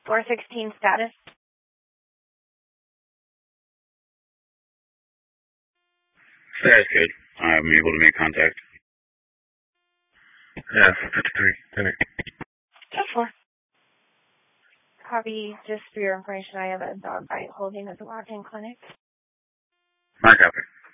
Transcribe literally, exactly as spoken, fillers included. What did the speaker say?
four sixteen status. Status good. I'm able to make contact. Yeah, fifty-three. Timmy. ten four. Copy. Just for your information, I have a dog bite holding at the walk-in clinic. My copy.